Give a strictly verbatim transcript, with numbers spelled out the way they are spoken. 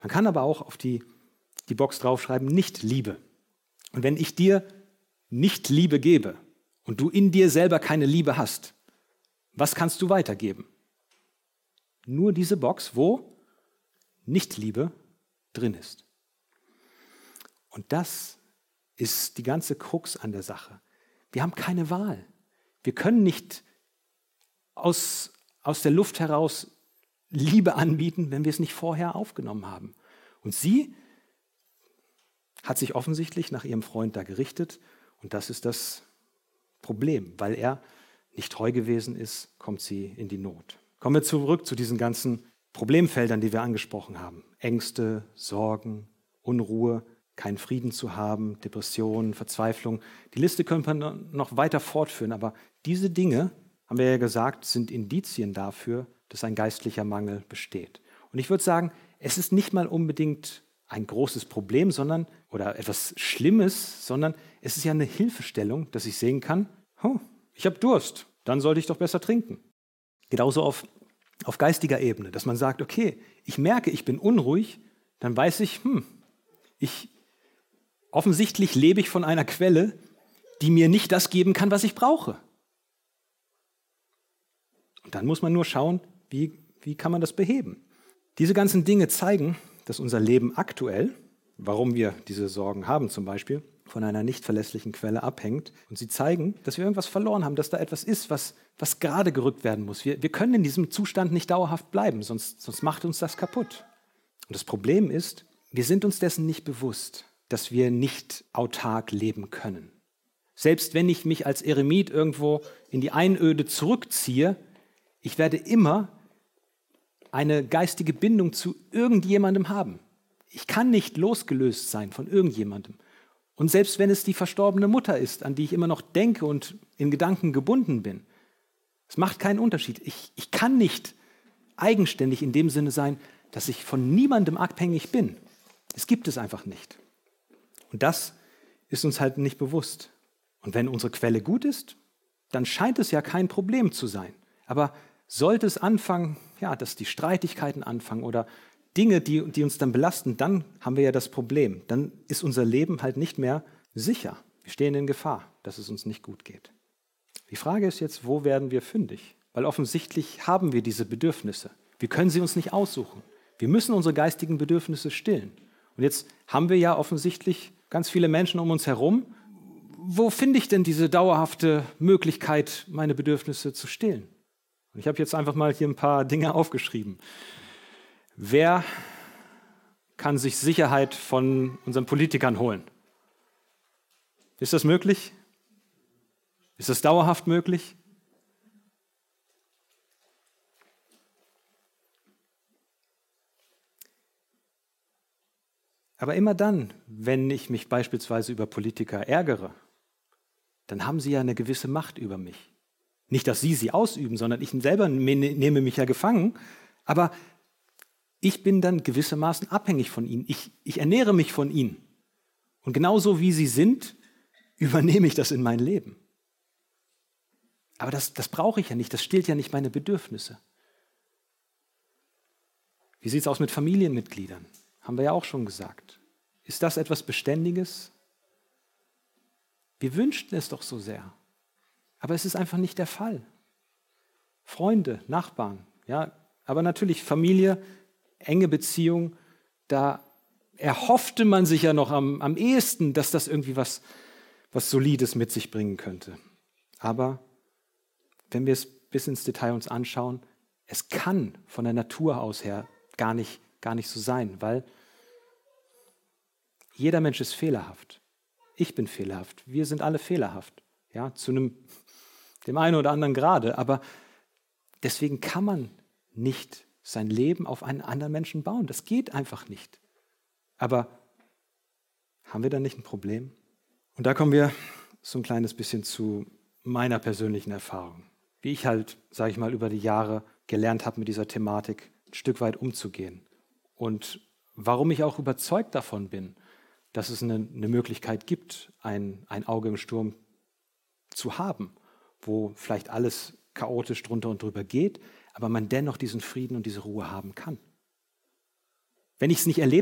Man kann aber auch auf die, die Box draufschreiben, nicht Liebe. Und wenn ich dir nicht Liebe gebe und du in dir selber keine Liebe hast, was kannst du weitergeben? Nur diese Box, wo Nicht-Liebe drin ist. Und das ist die ganze Krux an der Sache. Wir haben keine Wahl. Wir können nicht aus, aus der Luft heraus Liebe anbieten, wenn wir es nicht vorher aufgenommen haben. Und sie hat sich offensichtlich nach ihrem Freund da gerichtet und das ist das Problem. Weil er nicht treu gewesen ist, kommt sie in die Not. Kommen wir zurück zu diesen ganzen Problemfeldern, die wir angesprochen haben. Ängste, Sorgen, Unruhe, keinen Frieden zu haben, Depressionen, Verzweiflung. Die Liste könnte man noch weiter fortführen, aber diese Dinge, haben wir ja gesagt, sind Indizien dafür, dass ein geistlicher Mangel besteht. Und ich würde sagen, es ist nicht mal unbedingt ein großes Problem, sondern oder etwas Schlimmes, sondern es ist ja eine Hilfestellung, dass ich sehen kann, oh, ich habe Durst, dann sollte ich doch besser trinken. Genauso auf, auf geistiger Ebene, dass man sagt, okay, ich merke, ich bin unruhig, dann weiß ich, hm, ich offensichtlich lebe ich von einer Quelle, die mir nicht das geben kann, was ich brauche. Und dann muss man nur schauen, wie, wie kann man das beheben. Diese ganzen Dinge zeigen, dass unser Leben aktuell, warum wir diese Sorgen haben zum Beispiel, von einer nicht verlässlichen Quelle abhängt. Und sie zeigen, dass wir irgendwas verloren haben, dass da etwas ist, was, was gerade gerückt werden muss. Wir, wir können in diesem Zustand nicht dauerhaft bleiben, sonst, sonst macht uns das kaputt. Und das Problem ist, wir sind uns dessen nicht bewusst, dass wir nicht autark leben können. Selbst wenn ich mich als Eremit irgendwo in die Einöde zurückziehe, ich werde immer eine geistige Bindung zu irgendjemandem haben. Ich kann nicht losgelöst sein von irgendjemandem. Und selbst wenn es die verstorbene Mutter ist, an die ich immer noch denke und in Gedanken gebunden bin, es macht keinen Unterschied. Ich, ich kann nicht eigenständig in dem Sinne sein, dass ich von niemandem abhängig bin. Es gibt es einfach nicht. Und das ist uns halt nicht bewusst. Und wenn unsere Quelle gut ist, dann scheint es ja kein Problem zu sein. Aber sollte es anfangen, ja, dass die Streitigkeiten anfangen oder Dinge, die, die uns dann belasten, dann haben wir ja das Problem. Dann ist unser Leben halt nicht mehr sicher. Wir stehen in Gefahr, dass es uns nicht gut geht. Die Frage ist jetzt, wo werden wir fündig? Weil offensichtlich haben wir diese Bedürfnisse. Wir können sie uns nicht aussuchen. Wir müssen unsere geistigen Bedürfnisse stillen. Und jetzt haben wir ja offensichtlich ganz viele Menschen um uns herum. Wo finde ich denn diese dauerhafte Möglichkeit, meine Bedürfnisse zu stillen? Und ich habe jetzt einfach mal hier ein paar Dinge aufgeschrieben. Wer kann sich Sicherheit von unseren Politikern holen? Ist das möglich? Ist das dauerhaft möglich? Aber immer dann, wenn ich mich beispielsweise über Politiker ärgere, dann haben sie ja eine gewisse Macht über mich. Nicht, dass sie sie ausüben, sondern ich selber nehme mich ja gefangen, aber ich bin dann gewissermaßen abhängig von ihnen. Ich, ich ernähre mich von ihnen. Und genauso wie sie sind, übernehme ich das in mein Leben. Aber das, das brauche ich ja nicht, das stillt ja nicht meine Bedürfnisse. Wie sieht es aus mit Familienmitgliedern? Haben wir ja auch schon gesagt. Ist das etwas Beständiges? Wir wünschten es doch so sehr. Aber es ist einfach nicht der Fall. Freunde, Nachbarn, ja, aber natürlich Familie, enge Beziehung, da erhoffte man sich ja noch am, am ehesten, dass das irgendwie was, was Solides mit sich bringen könnte. Aber wenn wir es bis ins Detail uns anschauen, es kann von der Natur aus her gar nicht, gar nicht so sein, weil jeder Mensch ist fehlerhaft. Ich bin fehlerhaft. Wir sind alle fehlerhaft. Ja, zu einem, dem einen oder anderen Grade. Aber deswegen kann man nicht sein Leben auf einen anderen Menschen bauen. Das geht einfach nicht. Aber haben wir da nicht ein Problem? Und da kommen wir so ein kleines bisschen zu meiner persönlichen Erfahrung. Wie ich halt, sage ich mal, über die Jahre gelernt habe, mit dieser Thematik ein Stück weit umzugehen. Und warum ich auch überzeugt davon bin, dass es eine, eine Möglichkeit gibt, ein, ein Auge im Sturm zu haben, wo vielleicht alles chaotisch drunter und drüber geht, aber man dennoch diesen Frieden und diese Ruhe haben kann. Wenn ich es nicht erlebt